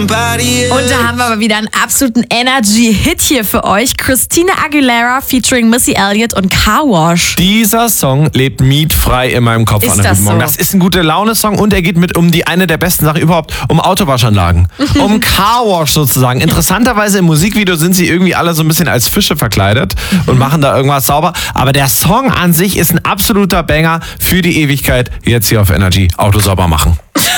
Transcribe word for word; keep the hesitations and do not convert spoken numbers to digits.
somebody else. Und da haben wir aber wieder einen absoluten Energy-Hit hier für euch. Christina Aguilera featuring Missy Elliott und Car Wash. Dieser Song lebt mietfrei in meinem Kopf Ist an der das guten Morgen. so? Das ist ein gute Laune-Song und er geht mit um die eine der besten Sachen überhaupt, um Autowaschanlagen. um Car Wash sozusagen. Interessanterweise im Musikvideo sind sie irgendwie alle so ein bisschen als Fische verkleidet und machen da irgendwas sauber. Aber der Song an sich ist ein absoluter Banger für die Ewigkeit. Jetzt hier auf Energy Auto sauber machen.